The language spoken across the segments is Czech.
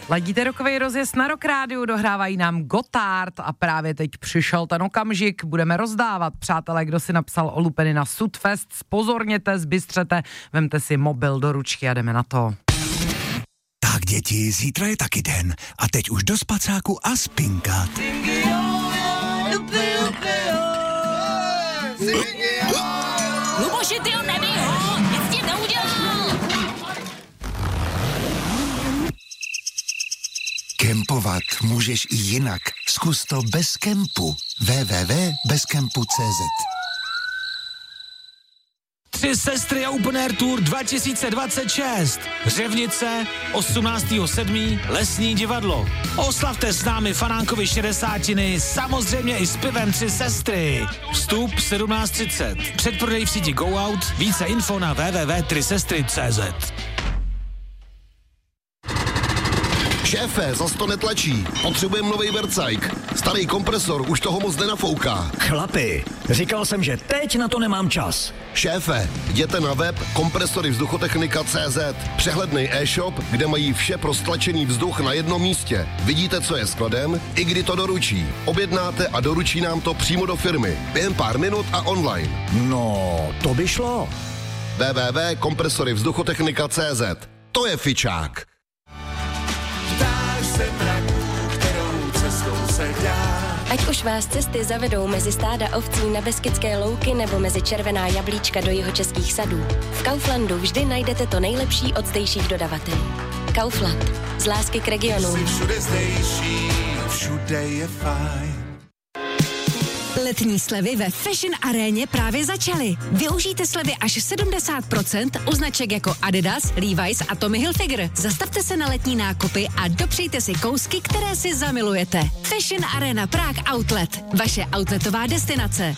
Ladíte rokový rozjezd na Rock Rádiu, dohrávají nám Gotthard a právě teď přišel ten okamžik, budeme rozdávat. Přátelé, kdo si napsal o lupeny na Sudfest, spozorněte, zbystřete, vemte si mobil do ručky a jdeme na to. Tak děti, zítra je taky den a teď už do spacáku a spinkat. Luboši, ty ho nebij ho, nic ti neudělal. Kempovat můžeš i jinak. Zkus to bez kempu. www.bezkempu.cz 3 sestry a Open Air Tour 2026. Řevnice, 18.7. Lesní divadlo. Oslavte s námi fanánkovi 60, samozřejmě i s pivem 3 sestry. Vstup 17:30. Předprodej v síti Go Out. Více info na www.3sestry.cz. Šéfe, zas to netlačí. Potřebujeme novej Vercajk. Starý kompresor už toho moc nenafouká. Chlapi, říkal jsem, že teď na to nemám čas. Šéfe, jděte na web kompresorivzduchotechnika.cz. Přehlednej e-shop, kde mají vše pro stlačený vzduch na jednom místě. Vidíte, co je skladem, i kdy to doručí. Objednáte a doručí nám to přímo do firmy. Během pár minut a online. No, to by šlo. www.kompresorivzduchotechnika.cz. To je fičák. Ať už vás cesty zavedou mezi stáda ovcí na Beskydské louky nebo mezi červená jablíčka do jihočeských sadů, v Kauflandu vždy najdete to nejlepší od zdejších dodavatelů. Kaufland. Z lásky k regionu. Všude je fajn. Letní slevy ve Fashion Aréně právě začaly. Využijte slevy až 70% u značek jako Adidas, Levi's a Tommy Hilfiger. Zastavte se na letní nákupy a dopřejte si kousky, které si zamilujete. Fashion Arena Prague Outlet. Vaše outletová destinace.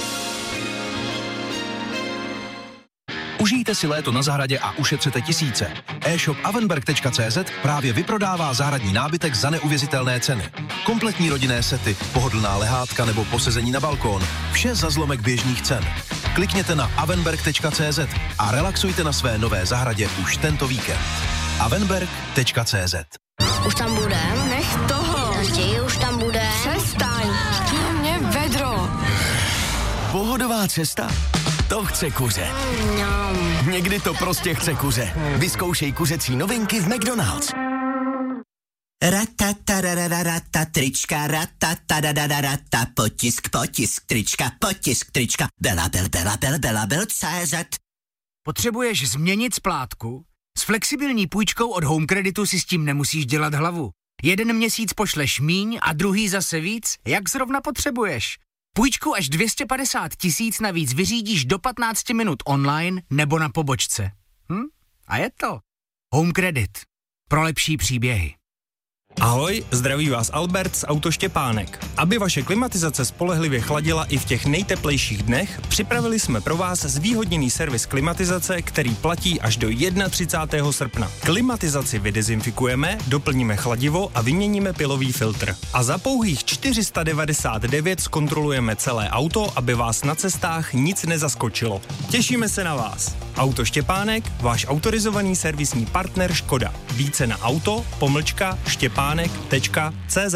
Užijte si léto na zahradě a ušetřete tisíce. E-shop avenberg.cz právě vyprodává zahradní nábytek za neuvěřitelné ceny. Kompletní rodinné sety, pohodlná lehátka nebo posezení na balkón. Vše za zlomek běžných cen. Klikněte na avenberg.cz a relaxujte na své nové zahradě už tento víkend. avenberg.cz. Už tam budem? Nech toho. Raději už tam bude. Přestaň. Mě vedro. Pohodová cesta? To chce kuře. Někdy to prostě chce kuře. Vyzkoušej kuřecí novinky v McDonald's. Ratatarararata, trička, ratatarararata, potisk, trička, Bela.cz. Potřebuješ změnit splátku? S flexibilní půjčkou od Home Creditu si s tím nemusíš dělat hlavu. Jeden měsíc pošleš míň a druhý zase víc, jak zrovna potřebuješ. Půjčku až 250 000 navíc vyřídíš do 15 minut online nebo na pobočce. A je to. Home Credit. Pro lepší příběhy. Ahoj, zdraví vás Albert z Auto Štěpánek. Aby vaše klimatizace spolehlivě chladila i v těch nejteplejších dnech, připravili jsme pro vás zvýhodněný servis klimatizace, který platí až do 31. srpna. Klimatizaci vydezinfikujeme, doplníme chladivo a vyměníme pilový filtr. A za pouhých 499 zkontrolujeme celé auto, aby vás na cestách nic nezaskočilo. Těšíme se na vás. Auto Štěpánek, váš autorizovaný servisní partner Škoda. Více na auto-štěpánek.cz.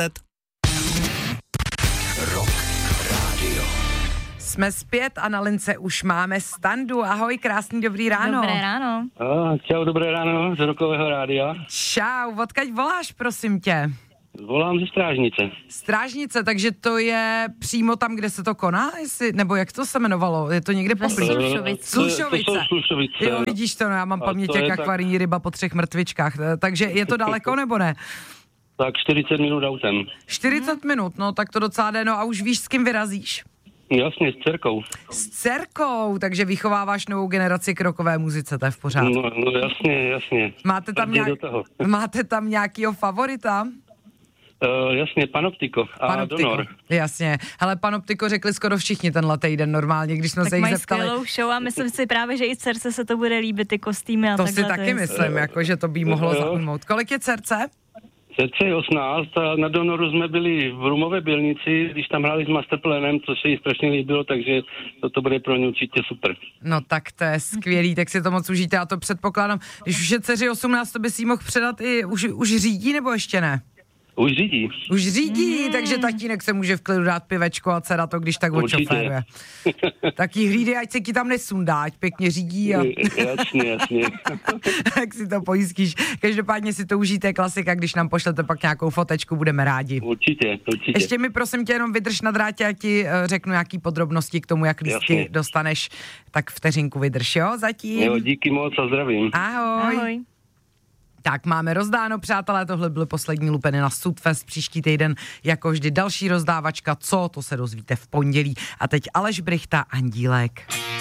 Rock Radio. Jsme zpět a na lince už máme Standu. Ahoj, krásný dobrý ráno. Dobré ráno. Čau, dobré ráno z Rockového rádia. Čau, odkaď voláš, prosím tě? Volám ze Strážnice. Strážnice, takže to je přímo tam, kde se to koná? nebo jak to se jmenovalo? Je to někde poblíž? Slušovice. To jsou Slušovice. Jo, vidíš to, já mám paměť jak akvarijní ryba po 3 mrtvičkách. Takže je to daleko nebo ne? Tak 40 minut autem. 40 minut, no tak to docela jde. No a už víš, s kým vyrazíš? Jasně, s dcerkou. S dcerkou, takže vychováváš novou generaci k rockové muzice, to je v pořádku. No jasně. Máte tam nějakýho favorita? Jasně, Panoptiko a Donor. Jasně. Hele, Panoptiko řekli skoro všichni tenhle týden normálně, když jsme se jich zeptali. Tak mají skvělou show a myslím si právě, že i dcerce se to bude líbit, ty kostýmy a to takhle. To si taky myslím, jako, že to by mohlo zaujmout. Kolik je dcerce? Dcerce je 18 a na Donoru jsme byli v Rumové Bělnici, když tam hráli s Masterplanem, což se jí strašně líbilo, takže to bude pro ně určitě super. No tak to je skvělý, tak si to moc užijte, a to předpokládám. Když už je dceři 18, to by si jí mohl předat i, už řídí nebo ještě ne? Už řídí, takže tatínek se může v klidu dát pivečko a dcera to, když tak odšoféruje. Tak jí hlídej, ať se ti tam nesundá, ať pěkně řídí a... Jasně. Tak si to pojistíš. Každopádně si to užijte, klasika, když nám pošlete pak nějakou fotečku, budeme rádi. Určitě. Ještě mi prosím tě jenom vydrž na drátě, a ti řeknu nějaký podrobnosti k tomu, jak lístky dostaneš, tak vteřinku vydrž, jo, zatím. Jo, díky moc a zdravím. Ahoj. Tak máme rozdáno, přátelé, tohle byly poslední lupeny na Sudfest, příští týden jako vždy další rozdávačka, co, to se dozvíte v pondělí. A teď Aleš Brychta, Andílek.